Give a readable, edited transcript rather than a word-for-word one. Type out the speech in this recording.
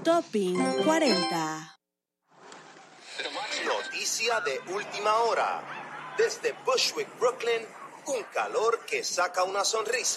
Topping 40. Noticia de última hora. Desde Bushwick, Brooklyn, un calor que saca una sonrisa.